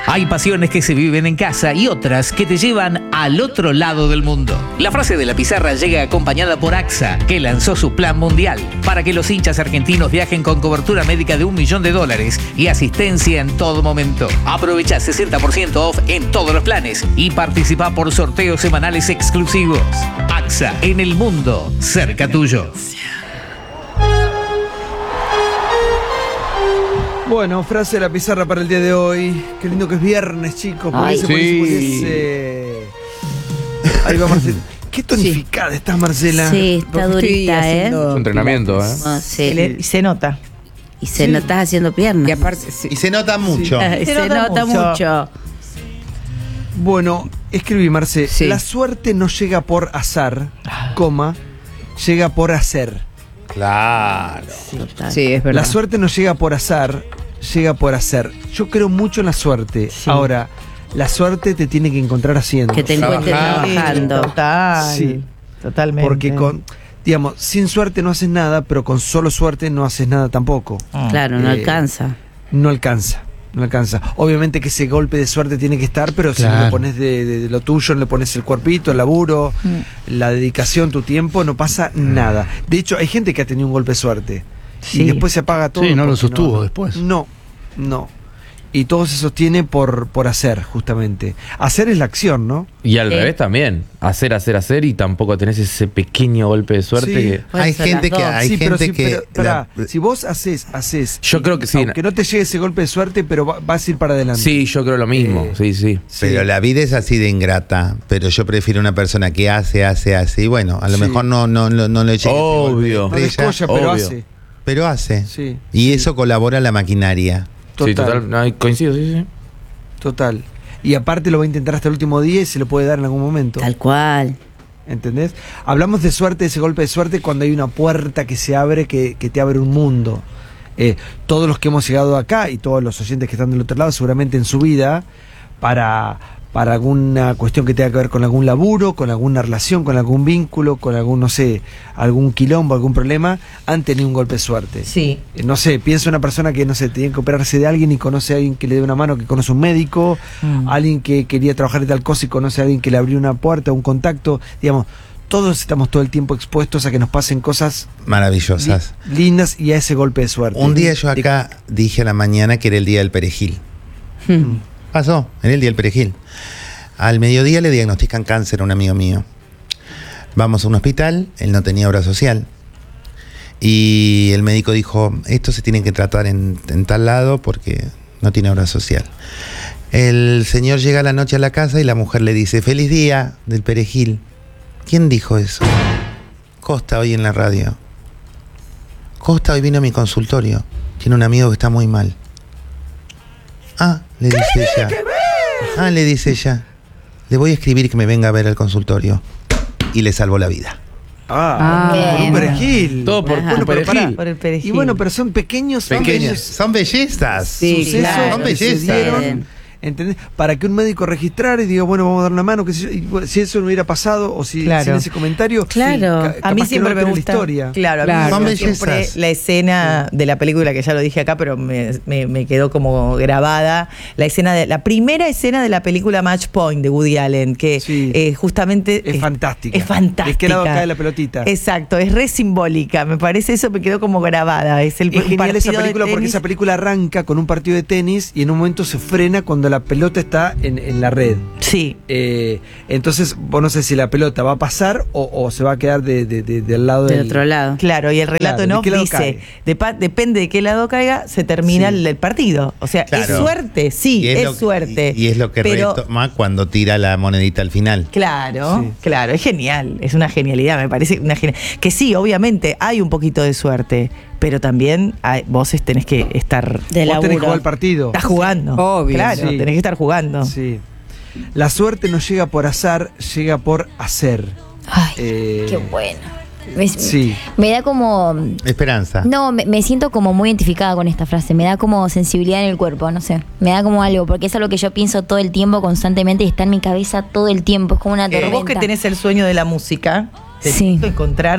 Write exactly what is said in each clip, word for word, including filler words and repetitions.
Hay pasiones que se viven en casa y otras que te llevan al otro lado del mundo. La frase de la pizarra llega acompañada por AXA, que lanzó su plan mundial para que los hinchas argentinos viajen con cobertura médica de un millón de dólares y asistencia en todo momento. Aprovecha sesenta por ciento off en todos los planes y participa por sorteos semanales exclusivos. AXA, en el mundo, cerca tuyo. Bueno, frase de la pizarra para el día de hoy. Qué lindo que es viernes, chicos. Ay, Ponese, sí. ponese, ponese. Ahí va Marcela. Qué tonificada sí. estás, Marcela. Sí, está durita, ¿eh? Es un entrenamiento, ¿eh? Oh, sí. Y, le- y se nota. Y se Sí. nota haciendo piernas. Y aparte, sí. Y se nota mucho. Y se, Se nota nota mucho. mucho. Bueno, escribí, Marce. Sí. La suerte no llega por azar, coma, llega por hacer. Claro. Total. Sí, es verdad. La suerte no llega por azar, llega por hacer. Yo creo mucho en la suerte. Sí. Ahora, la suerte te tiene que encontrar haciendo. Que te encuentres Trabajar. trabajando. Total. Sí. Totalmente. Porque con, digamos, sin suerte no haces nada, pero con solo suerte no haces nada tampoco. Ah. Claro, no Eh, alcanza. No alcanza. No alcanza. Obviamente que ese golpe de suerte tiene que estar, pero si Claro. le pones de, de- de lo tuyo, le pones el cuerpito, el laburo, la dedicación, tu tiempo, no pasa nada. De hecho, hay gente que ha tenido un golpe de suerte Sí. y después se apaga todo. Sí, no lo porque sostuvo después. No, no. Y todo se sostiene por, por hacer, justamente. Hacer es la acción, ¿no? Y al Sí. revés también. Hacer, hacer, hacer y tampoco tenés ese pequeño golpe de suerte Sí. que... Pueden Hay ser gente las que dos. hay sí, pero, gente si, que pero, pará, la- si vos haces, haces. Yo y- creo que sí. Aunque no te llegue ese golpe de suerte, pero va- vas a ir para adelante. Sí, yo creo lo mismo. Eh, sí, sí. Sí. Pero la vida es así de ingrata. Pero yo prefiero una persona que hace, hace, hace. Y bueno, a lo Sí. mejor no, no, no, no le llega ese Obvio. golpe No de estrella, descolla, pero obvio. hace. pero hace. Sí. Y eso colabora a la maquinaria. Total. Sí, total. No, coincido, sí, sí. Total. Y aparte lo va a intentar hasta el último día y se lo puede dar en algún momento. Tal cual. ¿Entendés? Hablamos de suerte, de ese golpe de suerte, cuando hay una puerta que se abre, que, que te abre un mundo. Eh, todos los que hemos llegado acá y todos los oyentes que están del otro lado, seguramente en su vida, para, para alguna cuestión que tenga que ver con algún laburo, con alguna relación, con algún vínculo, con algún, no sé, algún quilombo, algún problema, han tenido un golpe de suerte. Sí. Eh, No sé, pienso en una persona que, no sé, tenía que operarse de alguien y conoce a alguien que le dé una mano, que conoce a un médico, Mm. alguien que quería trabajar de tal cosa y conoce a alguien que le abrió una puerta, un contacto, digamos, todos estamos todo el tiempo expuestos a que nos pasen cosas Maravillosas. li- lindas y a ese golpe de suerte. Un día yo De- acá dije a la mañana que era el día del perejil. Hmm. Pasó, era el día del perejil. Al mediodía le diagnostican cáncer a un amigo mío. Vamos a un hospital, él no tenía obra social. Y el médico dijo, esto se tiene que tratar en, en tal lado porque no tiene obra social. El señor llega a la noche a la casa y la mujer le dice, feliz día del perejil. ¿Quién dijo eso? Costa hoy en la radio. Costa hoy vino a mi consultorio. Tiene un amigo que está muy mal. Ah, le dice ella. Ah, le dice ella. Le voy a escribir que me venga a ver al consultorio. Y le salvó la vida. Ah, Ah, por un bien. perejil. Todo por, Ajá. por Bueno, pero perejil. pará. Por el perejil. Y bueno, pero son pequeños, son Pequeñas. pequeños Son bellezas. Sí, sucesos claro. Son que se bellezas. dieron, ¿entendés? Para que un médico registrara y diga, bueno, vamos a dar una mano, qué sé yo, y, bueno, si eso no hubiera pasado o si Claro. sin ese comentario, Claro. ca- A capaz mí que siempre no me tiene la gusta. historia. Claro, a mí Claro. me Son gusta siempre bellezas. la escena de la película que ya lo dije acá, pero me, me- me quedó como grabada. La escena de la primera escena de la película Match Point de Woody Allen, que Sí. eh, justamente Es fantástica. Es fantástica. ¿De qué lado cae la pelotita? Exacto, es re simbólica. Me parece eso me quedó como grabada. Es el Es genial esa partido de película porque tenis. esa película arranca con un partido de tenis y en un momento se frena cuando la pelota está en, en la red. Sí. Eh, entonces, vos no sé si la pelota va a pasar o, o se va a quedar de, de- de- del lado Del del otro lado. Claro, y el relato Claro, en ¿de off qué lado dice, cae? de pa- depende de qué lado caiga, se termina Sí. el, el partido. O sea, ¿es Claro. suerte? Sí, Y es, lo- suerte. Y, y es lo que pero, retoma cuando tira la monedita al final. Claro, Sí. claro, es genial, es una genialidad, me parece una genial. Que sí, obviamente hay un poquito de suerte, pero también hay- vos tenés que estar... De Vos tenés que laburo. jugar el partido. Estás jugando. Obvio. Claro, Sí. tenés que estar jugando. Sí. La suerte no llega por azar, llega por hacer. Ay, Eh, qué bueno. Me, Sí. me da como... Esperanza. No, me, me siento como muy identificada con esta frase. Me da como sensibilidad en el cuerpo, no sé. Me da como algo, porque es algo que yo pienso todo el tiempo, constantemente, y está en mi cabeza todo el tiempo. Es como una Pero tormenta. vos que tenés el sueño de la música, tenés Sí. que encontrar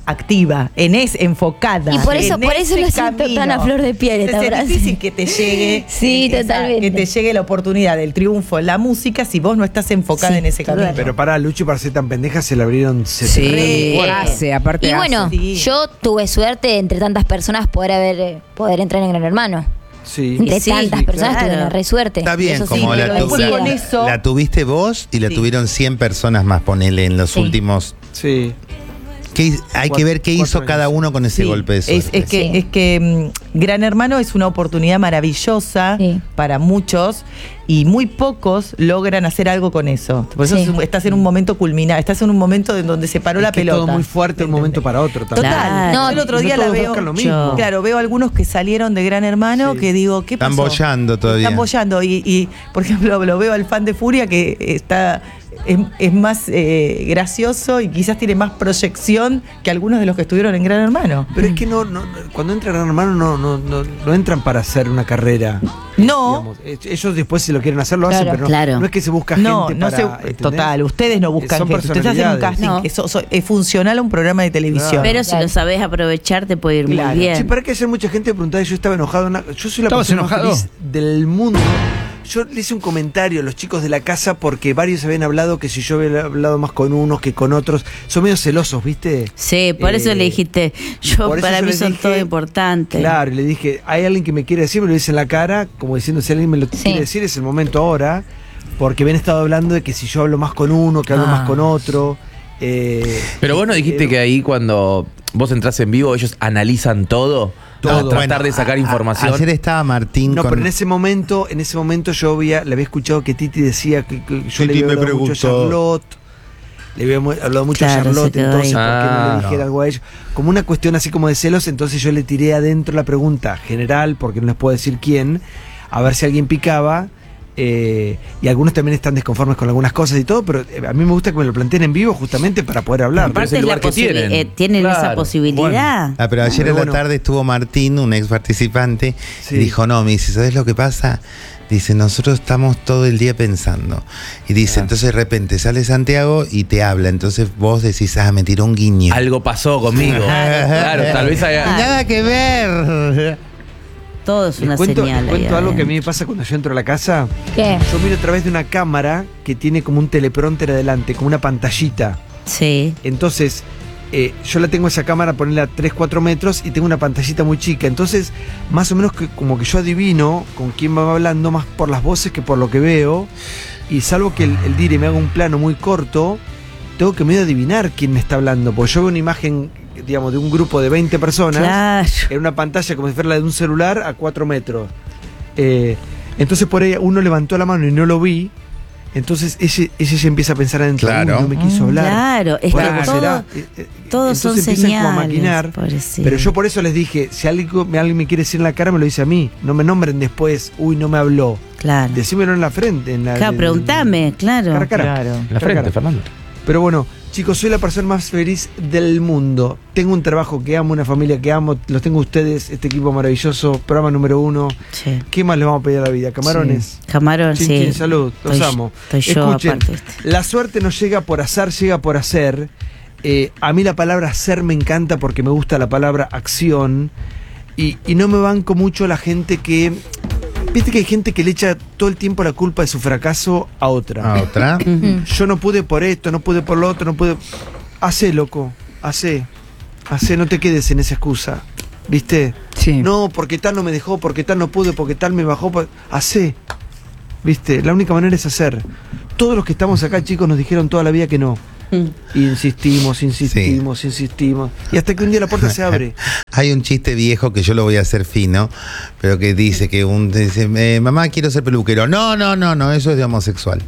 activa, en es enfocada. Y por eso- en por eso ese lo siento camino. tan a flor de piel esta Entonces, frase. es difícil que te llegue Sí, esa- totalmente. que te llegue la oportunidad del triunfo en la música si vos no estás enfocada Sí, en ese camino. Pero para Lucho, para ser tan pendeja, se le abrieron Sí, setenta Re. hace, aparte Y bueno, hace. Sí. yo tuve suerte entre tantas personas poder haber eh, poder entrar en Gran Hermano. Sí. Entre sí, tantas sí, personas claro. tuve una re suerte. Está bien, Eso sí, como te la, lo tu- después decía. con la- eso- la tuviste vos y la Sí. tuvieron cien personas más, ponele, en los Sí. últimos. Sí. ¿Qué- hay que ver qué Cuatro hizo años. cada uno con ese Sí, golpe de es, suerte. es que, Sí. es que mm, Gran Hermano es una oportunidad maravillosa Sí. para muchos y muy pocos logran hacer algo con eso. Por eso Sí. es un- estás en un momento culminado, estás en un momento en donde se paró Es la que pelota. todo muy fuerte de un momento para otro también. Total. Claro. No, el otro Y no día la todos veo. buscan lo mismo. Claro, veo algunos que salieron de Gran Hermano Sí. que digo, ¿qué Están pasó? boyando todavía. Están boyando. Y, y, por ejemplo, lo veo al fan de Furia que está. Es, es más eh, gracioso y quizás tiene más proyección que algunos de los que estuvieron en Gran Hermano. Pero es que no, no, cuando entra Gran Hermano no, no, no, no entran para hacer una carrera. No. Digamos. Eh, Ellos después si lo quieren hacer lo hacen, Claro, pero no, claro. no es que se busca No, gente no para, se, ¿entendés? total, ustedes no buscan Son gente, ustedes hacen un personalidades. casting No. que so- so- es funcional a un programa de televisión. Claro. Pero si Claro. lo sabés aprovechar, te puede ir Claro. muy bien. Sí, para que haya mucha gente preguntaba, yo estaba enojado. una- yo soy la ¿Estabas persona más enojado? feliz del mundo. Yo le hice un comentario a los chicos de la casa porque varios habían hablado que si yo había hablado más con unos que con otros. Son medio celosos, ¿viste? Sí, por eso Eh, le dijiste, yo por eso para yo mí les son dije, todo importante. Claro, y le dije, hay alguien que me quiere decir, me lo dice en la cara, como diciendo, si alguien me lo Sí. quiere decir, es el momento ahora, porque habían estado hablando de que si yo hablo más con uno, que hablo Ah. más con otro. eh, Pero vos no dijiste eh, que ahí cuando vos entras en vivo, ellos analizan todo. Todo. Para tratar Bueno, de sacar a- a- información. Ayer estaba Martín No, con. pero en ese momento, en ese momento yo había, le había escuchado que Titi decía que, que yo le Titi había me hablado mucho a preguntó. Charlotte. Le había mu- hablado mucho Claro, a se Charlotte, quedó entonces, ahí. ¿por qué no Ah, le dijera no. algo a ellos? Como una cuestión así como de celos, entonces yo le tiré adentro la pregunta general, porque no les puedo decir quién, a ver si alguien picaba. eh, y algunos también están desconformes con algunas cosas y todo, pero eh, a mí me gusta que me lo planteen en vivo justamente para poder hablar. Pero es Aparte el es la lugar que posibi- tienen. eh, tienen esa Claro. posibilidad. Ah, pero ayer Pero en la bueno. tarde estuvo Martín, un ex participante, Sí. y dijo, no, me dice, ¿sabes lo que pasa? Dice, nosotros estamos todo el día pensando. Y dice, Ah. entonces de repente sale Santiago y te habla. Entonces vos decís, ah, me tiró un guiño. Algo pasó conmigo. Claro, tal vez haya. Nada que ver. Todo es Les una cuento, señal. les ahí cuento algo que a adentro. mí me pasa cuando yo entro a la casa. ¿Qué? Yo miro a través de una cámara que tiene como un teleprompter adelante, como una pantallita. Sí. Entonces, eh, yo la tengo esa cámara, ponerla a tres, cuatro metros y tengo una pantallita muy chica. Entonces, más o menos que, como que yo adivino con quién va hablando más por las voces que por lo que veo. Y salvo que el, el dire me haga un plano muy corto, tengo que medio adivinar quién me está hablando. Porque yo veo una imagen, digamos, de un grupo de veinte personas Claro. en una pantalla como si fuera la de un celular a cuatro metros. Eh, entonces por ahí uno levantó la mano y no lo vi. Entonces ese, ese ya empieza a pensar adentro, Claro. "Uy, no me quiso hablar. Claro, es Por que algo todo- será". Eh, eh, todos son entonces empiezan como a señales, maquinar. pobrecito. Pero yo por eso les dije, si alguien, me- alguien me quiere decir en la cara, me lo dice a mí. No me nombren después, uy, no me habló. Claro. Decímelo en la frente. En la, Claro, en- preguntame, claro. cara a cara. Claro. En la Cara a frente, cara. Fernando. Pero bueno, chicos, soy la persona más feliz del mundo. Tengo un trabajo que amo, una familia que amo. Los tengo a ustedes, este equipo maravilloso, programa número uno. Sí. ¿Qué más les vamos a pedir a la vida? Camarones. Camarón, Chin, sí. chin, salud, los Estoy- amo. Estoy yo Escuchen, aparte, ¿viste? la suerte no llega por azar, llega por hacer. Eh, a mí la palabra hacer me encanta porque me gusta la palabra acción. Y, y no me banco mucho la gente que... Viste que hay gente que le echa todo el tiempo la culpa de su fracaso a otra. A otra. Ujú. Yo no pude por esto, no pude por lo otro, no pude... Hacé, loco, hacé. Hacé, no te quedes en esa excusa. ¿Viste? Sí. No, porque tal no me dejó, porque tal no pude, porque tal me bajó. por- Hacé. ¿Viste? La única manera es hacer. Todos los que estamos acá, chicos, nos dijeron toda la vida que no. Y insistimos, insistimos, insistimos. Y hasta que un día la puerta se abre. Hay un chiste viejo que yo lo voy a hacer fino, pero que dice que un dice, eh, mamá, quiero ser peluquero. No, no, no, no, eso es de homosexual.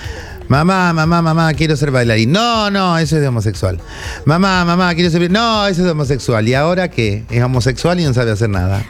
Mamá, mamá, mamá, quiero ser bailarín. No, no, eso es de homosexual. Mamá, mamá, quiero ser... No, eso es de homosexual. ¿Y ahora qué? Es homosexual y no sabe hacer nada.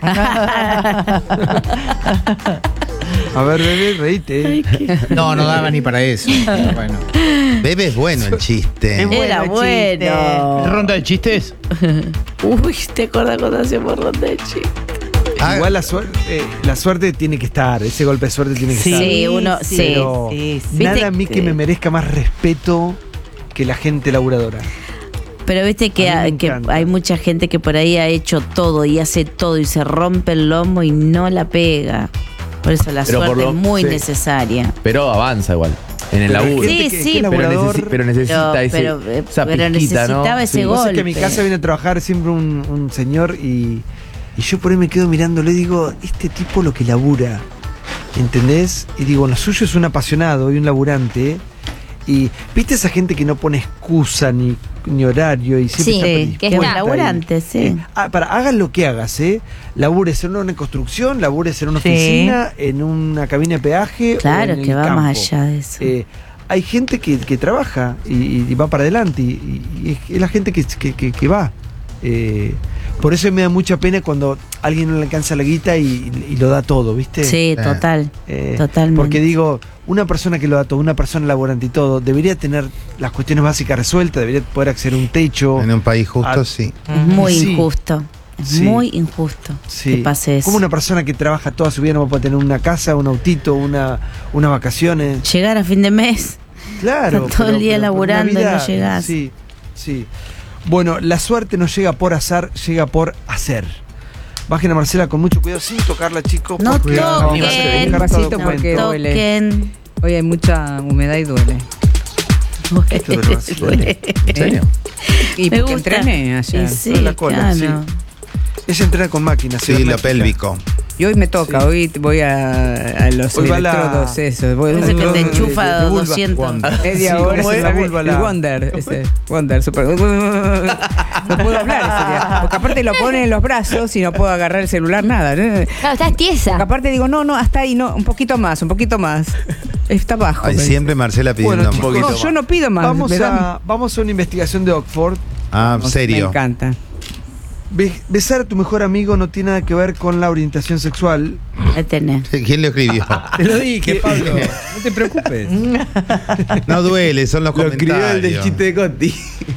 A ver, bebé, reíte. No, no daba ni para eso. Bueno. Bebe es bueno el chiste. Es bueno Era el chiste. bueno. ¿Ronda de chistes? Uy, te acordás cuando hacíamos ronda de chicos. Ah, Igual la, suer- eh, la suerte tiene que estar, ese golpe de suerte tiene que Sí, estar. uno, sí. Pero sí, sí. nada Viste a mí que- que me merezca más respeto que la gente laburadora. Pero viste que, A mí me hay, que encanta. hay mucha gente que por ahí ha hecho todo y hace todo y se rompe el lomo y no la pega. Por eso la Pero por suerte lo- es muy sí. necesaria. Pero avanza igual. En el Pero hay laburo. gente Sí, que- sí, que es Pero, laburador. necesi- pero necesita Pero- ese, pero, eh, esa pero pizquita, ¿no? necesitaba ese Sí. gol. Vos sabés que a mi golpe. casa viene a trabajar siempre un, un señor y, y yo por ahí me quedo mirándole y digo, este tipo lo que labura, ¿entendés? Y digo, lo suyo es un apasionado y un laburante. Y viste esa gente que no pone excusa ni, ni horario y siempre Sí, está que predispuesta es y- laburante, sí. Eh, ah, para, hagas lo que hagas, ¿eh? Labures en una construcción, labures en una Sí. oficina, en una cabina de peaje. o Claro en el que va campo. más allá de eso. Eh, hay gente que, que trabaja y, y va para adelante y, y es- es la gente que, que, que- que va. Eh, por eso me da mucha pena cuando alguien no le alcanza la guita y, y lo da todo, ¿viste? Sí, Eh, total. Eh, Totalmente. Porque digo, una persona que lo da todo, una persona laborante y todo, debería tener las cuestiones básicas resueltas, debería poder acceder a un techo. En un país justo, Ah, sí. Es muy Sí. injusto. Es Sí. muy injusto Sí. que pase eso. Como una persona que trabaja toda su vida no va a poder tener una casa, un autito, una, unas vacaciones. Llegar a fin de mes. Claro. Está todo el día por una laburando y no llegás. Sí, sí. Bueno, la suerte no llega por azar, llega por hacer. Bajen a Marcela con mucho cuidado, sin tocarla, chicos. No porque va a toquen. buscar Despacito documento. porque No duele. toquen. Hoy hay mucha humedad y duele. Esto duele más, duele. ¿En serio? Y Me porque gusta. entrené ayer. Y sí, En la cola, claro. Ella entrena con máquinas. Sí, lo cibernéticas. pélvico. Y hoy me toca, Sí. hoy voy a, a los Hoy va la- electrodos esos. Voy, Ese que te de- enchufa de vulva. doscientos. media Sí, hora. ¿cómo se es? sabe, La vulva, el la- Wonder, ese. Wonder, super. No puedo hablar ese día. Porque aparte lo ponen en los brazos y no puedo agarrar el celular, nada. ¿no? Claro, estás tiesa. Porque aparte digo, no, no, hasta ahí, no, un poquito más, un poquito más. Está bajo. Ay, pero- siempre Marcela pidiendo Bueno, un chicos, poquito No, yo más. no pido más. Vamos me dan- a, vamos a una investigación de Oxford. Ah, Me serio. encanta. Be- besar a tu mejor amigo no tiene nada que ver con la orientación sexual. Ahí tenés. ¿Quién lo escribió? Te lo dije, Pablo. No te preocupes. No duele, son los Lo escribió comentarios. el del chiste de Conti.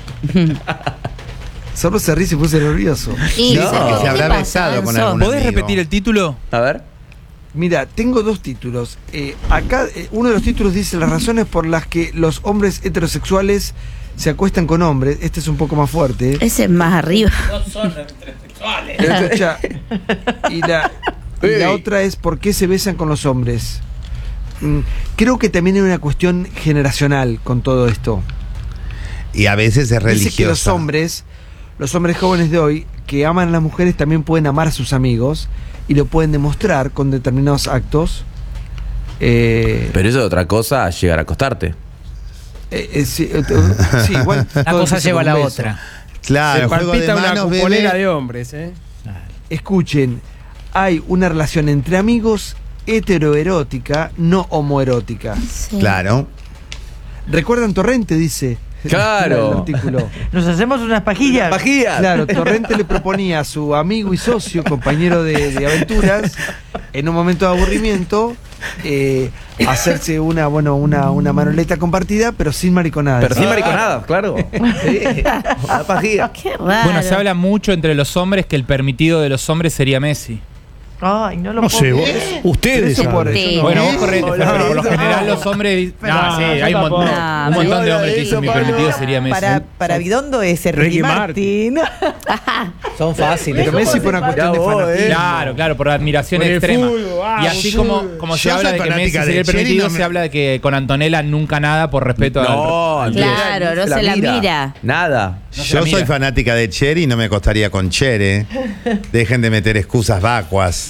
Solo se ríe y se puso nervioso. Y No, Sergio, se ¿qué habrá pasa? besado con Sos- algún ¿Podés amigo. repetir el título? A ver. Mira, tengo dos títulos. Eh, acá eh, uno de los títulos dice las razones por las que los hombres heterosexuales se acuestan con hombres. Este es un poco más fuerte. Ese es más arriba. Pero escucha, y la, y la otra es por qué se besan con los hombres. Mm, Creo que también hay una cuestión generacional con todo esto. Y a veces es Dice religiosa. que los hombres, los hombres jóvenes de hoy, que aman a las mujeres, también pueden amar a sus amigos y lo pueden demostrar con determinados actos. Eh, Pero eso es otra cosa a llegar a acostarte. eh, eh, sí, eh, sí, igual. Una todo cosa empieza lleva a con la un beso. otra. Claro, Se juego de palpita una manos, cupolera bebé. de hombres, ¿eh? Escuchen, hay una relación entre amigos heteroerótica, no homoerótica. Sí. Claro. ¿Recuerdan Torrente? Dice. Claro. El artículo. Nos hacemos unas pajillas. ¡Pajía! Claro, Torrente le proponía a su amigo y socio, compañero de, de aventuras, en un momento de aburrimiento, eh, hacerse una, bueno, una, una manoleta compartida, pero sin mariconadas. Pero sin mariconada, claro. Sí. Una pajía. Qué raro. Bueno, se habla mucho entre los hombres que el permitido de los hombres sería Messi. Ay, no lo No puedo sé, vos- creer. ustedes Eso por saben. eso. Sí. Bueno, vos correte, Hola, pero por lo no. general los hombres. Pero No, no, sí, yo hay un tampoco. montón, No, un montón de no, hombres que eso, dicen mi Pablo. permitido sería Messi. Para, para Bidondo es Ricky, Ricky Martin. Son fáciles. Pero Messi por una cuestión de Ya vos, fanatismo. eh. Claro, claro, por admiración Por el extrema. fútbol, ah, y así yo- como, como se yo habla soy de que Messi fanática sería el de Cherry, permitido, no me- se habla de que con Antonella nunca nada por respeto No, al. Claro, no se la mira. Nada. No se Yo la soy mira. fanática de Cher y no me costaría con Cher, ¿eh? Dejen de meter excusas vacuas.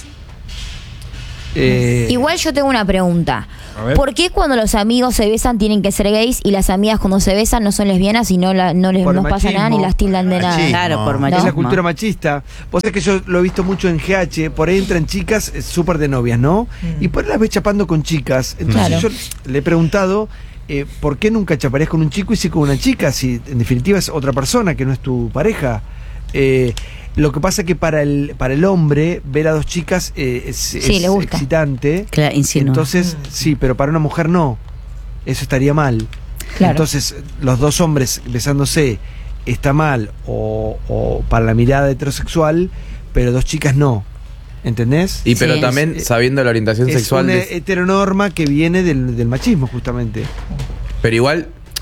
Eh, Igual yo tengo una pregunta. A ver. ¿Por qué cuando los amigos se besan tienen que ser gays y las amigas cuando se besan no son lesbianas y no, la, no les Por no pasa nada ni machismo. las tildan de nada? Machismo. Claro, por es machismo. la cultura machista. Vos sabés que yo lo he visto mucho en G H, por ahí entran chicas eh, súper de novias, ¿no? Y por ahí las ves chapando con chicas. Entonces Claro. yo le he preguntado, eh, ¿por qué nunca chaparías con un chico y sí con una chica? Si en definitiva es otra persona que no es tu pareja. Eh, lo que pasa es que para el, para el hombre, ver a dos chicas eh, es, Sí, es le gusta. excitante. Claro, insinúa. Entonces, sí, pero para una mujer no. Eso estaría mal. Claro. Entonces, los dos hombres besándose está mal, o, o para la mirada heterosexual, pero dos chicas no. ¿Entendés? Y pero Sí. también Es- sabiendo la orientación es sexual. una de- heteronorma que viene del, del machismo, justamente. Pero igual,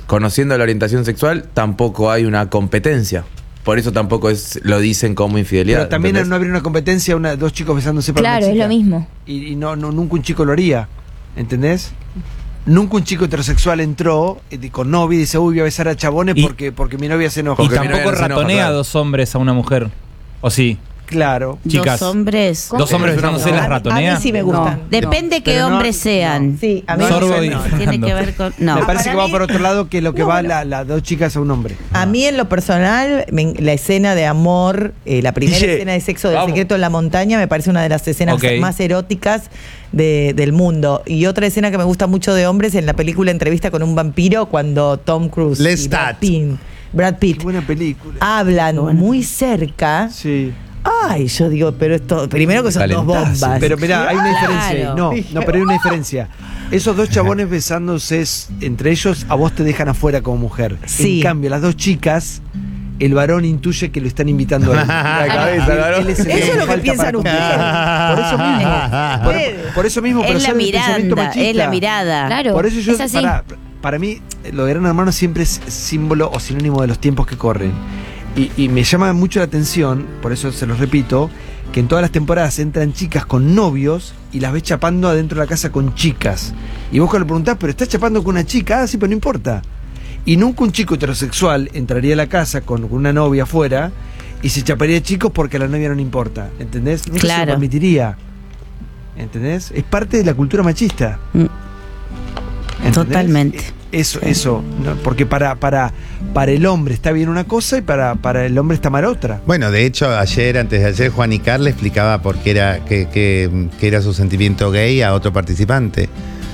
conociendo la orientación sexual, tampoco hay una competencia. Por eso tampoco es lo dicen como infidelidad. Pero también ¿entendés? no habría una competencia, una, dos chicos besándose para Claro, una es chica. lo mismo. Y, y no, no, nunca un chico lo haría. ¿Entendés? Nunca un chico heterosexual entró eh, con novia y dice, uy, voy a besar a chabones Y- porque, porque mi novia se enoja. Y Porque mi tampoco novia no se enoja, ratonea a claro. dos hombres a una mujer. ¿O sí? Claro. Chicas. Dos hombres. ¿Dos hombres besándose A las mí- ratonea? A mí sí me gustan. Depende qué Pero no- hombres sean. Sí, a mí No, Sorbo no, y no, Fernando. Tiene que ver con. No. Me parece para que va mí- por otro lado que lo que No, va bueno. la- las dos chicas a un hombre. A mí en lo personal, me- la escena de amor, eh, la primera Guille, escena de sexo del vamos. secreto en la montaña, me parece una de las escenas Ok. más eróticas de- del mundo. Y otra escena que me gusta mucho de hombres en la película Entrevista con un vampiro, cuando Tom Cruise y Lestat. Brad Pitt, Brad Pitt Qué buena película. hablan muy cerca. Sí. Ay, yo digo, pero esto, primero que son dos Calentazo. bombas. Pero mirá, hay una Claro. diferencia ahí. No, no, pero hay una diferencia. Esos dos chabones besándose es- entre ellos, a vos te dejan afuera como mujer. Sí. En cambio, las dos chicas, el varón intuye que lo están invitando a él. La cabeza, el varón. Él es el Eso es lo que falta piensan para completar. Por eso mismo. Por, por eso mismo, pero Es la son el pensamiento mirada, machista. es la mirada. Claro. Por eso yo, es así. para, para mí, lo de Gran Hermano siempre es símbolo o sinónimo de los tiempos que corren. Y, y me llama mucho la atención, por eso se los repito, que en todas las temporadas entran chicas con novios y las ves chapando adentro de la casa con chicas. Y vos cuando le preguntás, pero estás chapando con una chica, ah, sí, pero no importa. Y nunca un chico heterosexual entraría a la casa con, con una novia afuera y se chaparía chicos porque a la novia no le importa. ¿Entendés? Nunca se Claro. lo permitiría. ¿Entendés? Es parte de la cultura machista. Mm. ¿Entendés? Totalmente. Eso, eso, ¿no? Porque para, para, para el hombre está bien una cosa y para, para el hombre está mal otra. Bueno, de hecho, ayer, antes de ayer, Juan Icar le explicaba por qué era, que, que- que era su sentimiento gay a otro participante.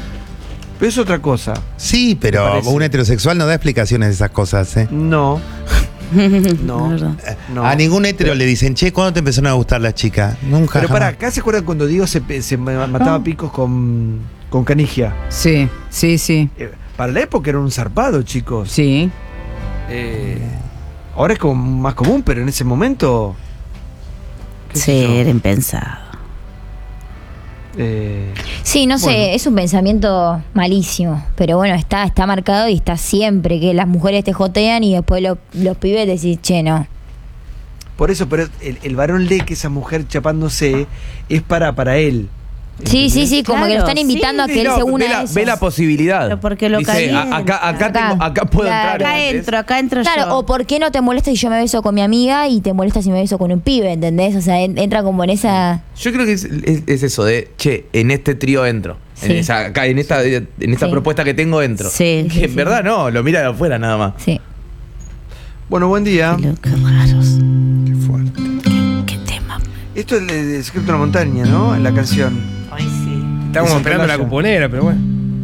Pero es otra cosa. Sí, Me pero parece. un heterosexual no da explicaciones de esas cosas, ¿eh? No, no, verdad. no. A ningún hetero le dicen, che, ¿cuándo te empezaron a gustar las chicas? Nunca. Pero para, jamás. acá se acuerdan cuando Diego se, pe- se ma- mataba picos con, con Canigia. Sí, sí, sí. Eh, para la época era un zarpado, chicos. Sí. Eh, ahora es como más común, pero en ese momento. qué sé Sí, yo, era impensado. eh, Sí, no sé, Bueno. es un pensamiento malísimo. Pero bueno, está, está marcado y está siempre que las mujeres te jotean y después lo- los pibes decís, che, no. por eso, pero el, el varón lee que esa mujer chapándose es para, para él. Sí, sí, sí, como que lo Claro, están invitando sí, a que él No, se una ve, a la, eso. ve la posibilidad. Pero porque lo Dice, calienta. "A- acá, acá, Acá. tengo- acá puedo Claro. entrar. Acá ¿entendés? entro, acá entro Claro, yo. o ¿por qué no te molesta si yo me beso con mi amiga y te molesta si me beso con un pibe, ¿entendés? O sea, en- entra como en esa... Yo creo que es, es- es eso de, che, en este trío entro. En, Sí. esa, acá, en esta, en esta Sí. propuesta que tengo entro. Sí, Que sí, en sí. verdad no, lo mira de afuera nada más. Sí. Bueno, buen día. Qué lo- qué raros. Qué fuerte. Qué, qué tema. Esto es de, de Secreto de la Montaña, ¿no? En la canción. Ay, sí. Estamos Esa esperando la Pelaya. cuponera, pero bueno.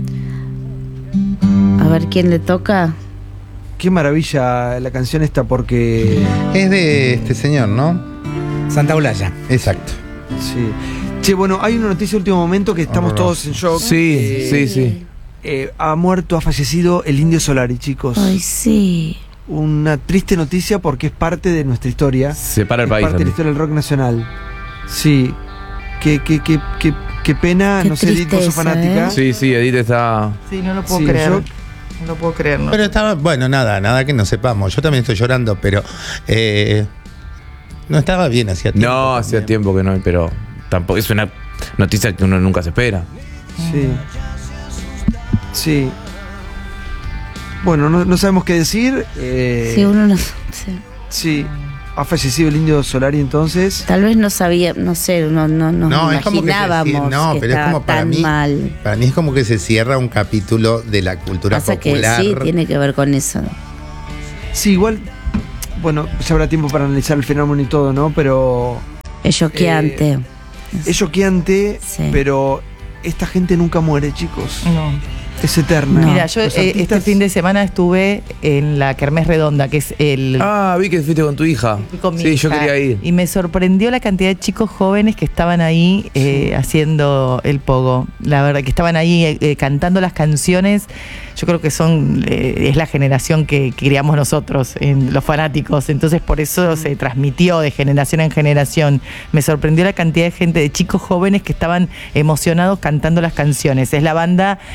A ver quién le toca. Qué maravilla la canción esta porque. Es de este señor, ¿no? Santa Olaya. Exacto. Sí. Che, bueno, hay una noticia de último momento que estamos Horroroso. todos en shock. Sí, Eh, sí, sí. eh, ha muerto, ha fallecido el Indio Solari, chicos. Ay, sí. Una triste noticia porque es parte de nuestra historia. Se para el es país. parte de la Andy. historia del rock nacional. Sí. Qué, qué, qué, qué, qué pena, Qué no sé, Edith, vos sos tristeza, fanática. ¿eh? Sí, sí, Edith está. Sí, no lo puedo Sí, creer. yo- No lo puedo creer. ¿no? Pero estaba, bueno, nada, nada que no sepamos. Yo también estoy llorando, pero eh, no estaba bien hacía tiempo. No, hacía también. tiempo que no, pero tampoco es una noticia que uno nunca se espera. Sí. Sí. Bueno, no, no sabemos qué decir. eh, Sí, uno no. sí. sí. Ha fallecido el Indio Solari entonces. Tal vez no sabía, no sé, no, no, no, No, es como que se imaginábamos decía- no, que pero es estaba como para tan mí- mal. Para mí es como que se cierra un capítulo de la cultura Pasa que popular. sí, tiene que ver con eso. Sí, igual. Bueno, ya habrá tiempo para analizar el fenómeno y todo, ¿no? Pero. Es choqueante. Es choqueante, Sí. pero esta gente nunca muere, chicos. No. Es eterna. No. Mira, yo Los eh, artistas- este fin de semana estuve en la Kermés Redonda, que es el... Ah, vi que fuiste con tu hija. Fui con mi Sí, yo hija, quería ir. Y me sorprendió la cantidad de chicos jóvenes que estaban ahí eh, haciendo el pogo. La verdad, que estaban ahí eh, eh, cantando las canciones. Yo creo que son eh, es la generación que, que criamos nosotros, en los fanáticos. Entonces, por eso se transmitió de generación en generación. Me sorprendió la cantidad de gente, de chicos jóvenes que estaban emocionados cantando las canciones. Es la banda, son los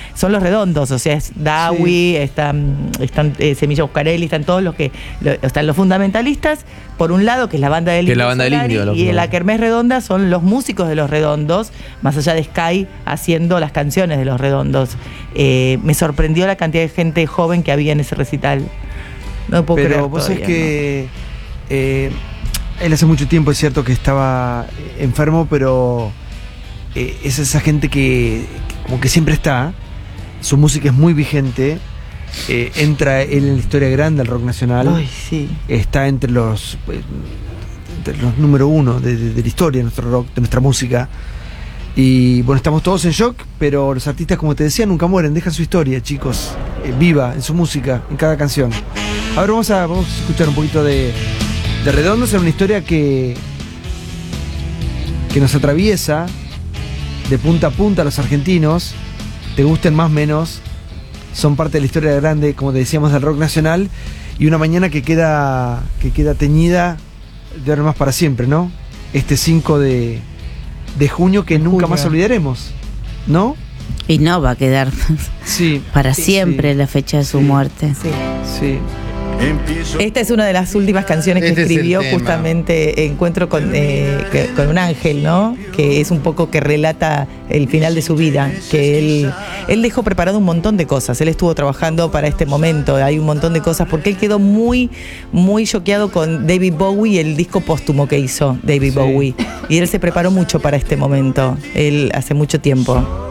Redondos, o sea, es Dawi, sí. están, están eh, Semilla Buscarelli, están todos los que, lo, están los fundamentalistas, por un lado, que es la banda del Que Indio, la banda del Solari, Indio, y en la Kermés Redonda son los músicos de los Redondos, más allá de Sky haciendo las canciones de los Redondos. Eh, me sorprendió la cantidad de gente joven que había en ese recital. No lo puedo Pero creer vos sabés todavía, que eh, él hace mucho tiempo es cierto que estaba enfermo, pero eh, es esa gente que, que como que siempre está, su música es muy vigente, eh, entra él en la historia grande del rock nacional. ¿no? Ay, sí. Está entre los, eh, entre los número uno de, de, de la historia de nuestro rock, de nuestra música. Y bueno, estamos todos en shock, pero los artistas, como te decía, nunca mueren, dejan su historia, chicos, eh, viva en su música, en cada canción. Ahora vamos a, vamos a escuchar un poquito de, de Redondos, en una historia que, que nos atraviesa de punta a punta a los argentinos, te gusten más o menos, son parte de la historia grande, como te decíamos, del rock nacional, y una mañana que queda, que queda teñida de ahora más para siempre, ¿no? Este cinco de, de junio que nunca Junio. más olvidaremos, ¿no? Y no va a quedar Sí. para Sí, siempre sí. la fecha de su Sí. muerte. Sí. Sí. Esta es una de las últimas canciones que Este es el escribió, tema. justamente Encuentro con, eh, que- con un ángel, ¿no? Que es un poco que relata el final de su vida, que él, él dejó preparado un montón de cosas, él estuvo trabajando para este momento, hay un montón de cosas, porque él quedó muy, muy choqueado con David Bowie y el disco póstumo que hizo David Sí. Bowie, y él se preparó mucho para este momento, él hace mucho tiempo.